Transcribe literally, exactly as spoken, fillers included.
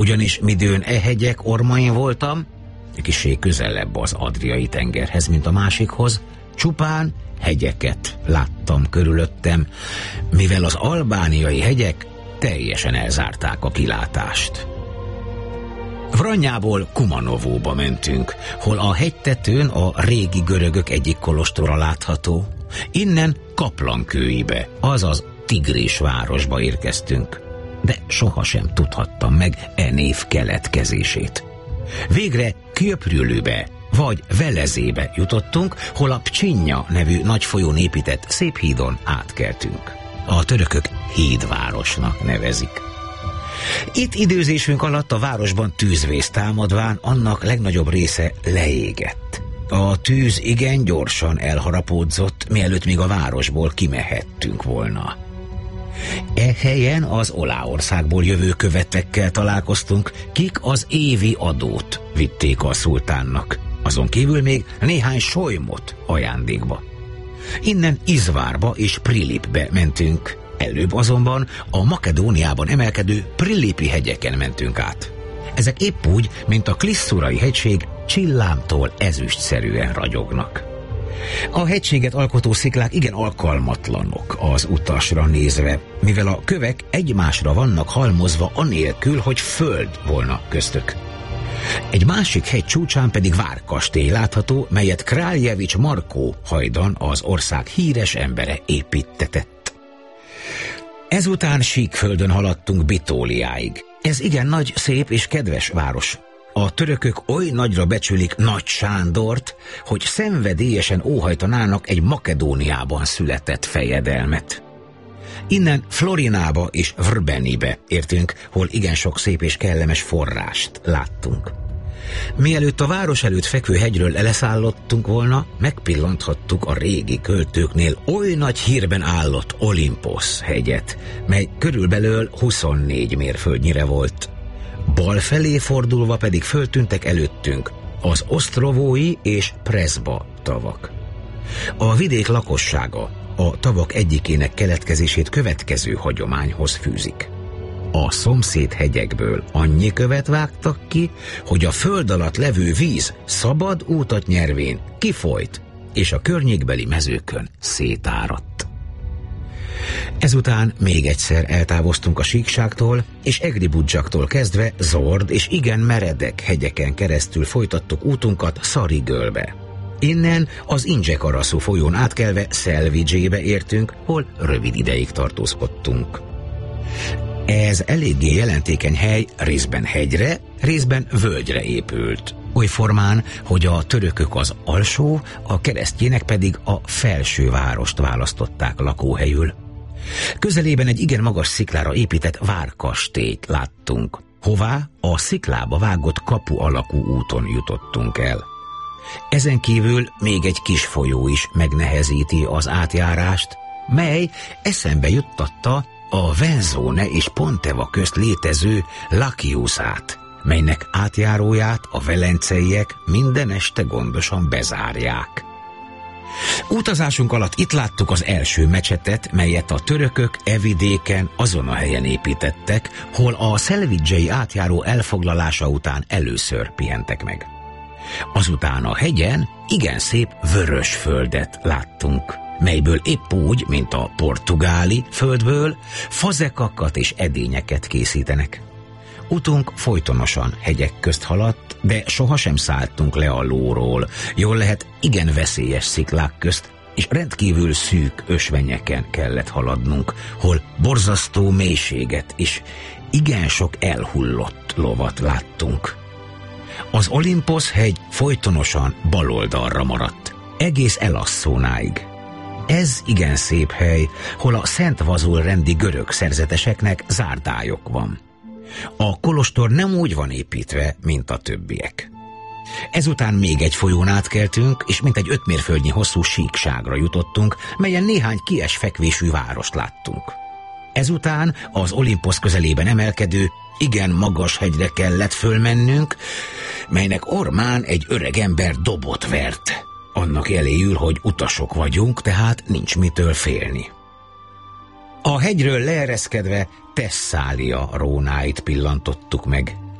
Ugyanis midőn e hegyek ormain voltam, kissé közelebb az Adriai tengerhez, mint a másikhoz, csupán hegyeket láttam körülöttem, mivel az albániai hegyek teljesen elzárták a kilátást. Vranyából Kumanovóba mentünk, hol a hegytetőn a régi görögök egyik kolostora látható. Innen Kaplankőibe, azaz Tigris városba érkeztünk, de sohasem tudhattam meg e név keletkezését. Végre Kjöprülőbe vagy Velezébe jutottunk, hol a Pcsinya nevű nagy folyón épített szép hídon átkeltünk. A törökök hídvárosnak nevezik. Itt időzésünk alatt a városban tűzvész támadván annak legnagyobb része leégett. A tűz igen gyorsan elharapódzott, mielőtt még a városból kimehettünk volna. E helyen az Oláországból jövő követekkel találkoztunk, kik az évi adót vitték a szultánnak, azon kívül még néhány solymot ajándékba. Innen Izvárba és Prilipbe mentünk, előbb azonban a Makedóniában emelkedő Prilipi hegyeken mentünk át. Ezek épp úgy, mint a Kliszurai hegység csillámtól ezüstszerűen ragyognak. A hegységet alkotó sziklák igen alkalmatlanok az utasra nézve, mivel a kövek egymásra vannak halmozva anélkül, hogy föld volna köztük. Egy másik hegy csúcsán pedig várkastély látható, melyet Králjevics Markó hajdan, az ország híres embere építtetett. Ezután síkföldön haladtunk Bitóliáig. Ez igen nagy, szép és kedves város. A törökök oly nagyra becsülik Nagy Sándort, hogy szenvedélyesen óhajtanának egy Makedóniában született fejedelmet. Innen Florinába és Vrbenibe értünk, hol igen sok szép és kellemes forrást láttunk. Mielőtt a város előtt fekvő hegyről leszállottunk volna, megpillanthattuk a régi költőknél oly nagy hírben állott Olimposz hegyet, mely körülbelül huszonnégy mérföldnyire volt. Bal felé fordulva pedig föltűntek előttünk az Osztrovói és Preszba tavak. A vidék lakossága a tavak egyikének keletkezését következő hagyományhoz fűzik. A szomszéd hegyekből annyi követ vágtak ki, hogy a föld alatt levő víz szabad útat nyervén kifolyt, és a környékbeli mezőkön szétáradt. Ezután még egyszer eltávoztunk a síkságtól, és Egribudzsaktól kezdve zord és igen meredek hegyeken keresztül folytattuk útunkat Szarigölbe. Innen az Indzsekaraszú folyón átkelve Szelvidzsébe értünk, hol rövid ideig tartózkodtunk. Ez eléggé jelentékeny hely, részben hegyre, részben völgyre épült. Oly formán, hogy a törökök az alsó, a keresztjének pedig a felső várost választották lakóhelyül. Közelében egy igen magas sziklára épített várkastélyt láttunk, hová a sziklába vágott kapu alakú úton jutottunk el. Ezen kívül még egy kis folyó is megnehezíti az átjárást, mely eszembe juttatta a Venzone és Ponteva közt létező Lakiuszát, melynek átjáróját a velenceiek minden este gondosan bezárják. Utazásunk alatt itt láttuk az első mecsetet, melyet a törökök e vidéken azon a helyen építettek, hol a szelvidzsei átjáró elfoglalása után először pihentek meg. Azután a hegyen igen szép vörös földet láttunk, melyből épp úgy, mint a portugáli földből, fazekakat és edényeket készítenek. Utunk folytonosan hegyek közt haladt, de sohasem szálltunk le a lóról. Jól lehet, igen veszélyes sziklák közt, és rendkívül szűk ösvenyeken kellett haladnunk, hol borzasztó mélységet és igen sok elhullott lovat láttunk. Az Olimposz hegy folytonosan baloldalra maradt, egész Elasszónáig. Ez igen szép hely, hol a Szent Vazul rendi görög szerzeteseknek zárdályok van. A kolostor nem úgy van építve, mint a többiek. Ezután még egy folyón átkeltünk, és mintegy öt mérföldnyi hosszú síkságra jutottunk, melyen néhány kies fekvésű várost láttunk. Ezután az Olimposz közelében emelkedő, igen magas hegyre kellett fölmennünk, melynek ormán egy öreg ember dobot vert. Annak jeléül, hogy utasok vagyunk, tehát nincs mitől félni. A hegyről leereszkedve Tesszália rónáit pillantottuk meg.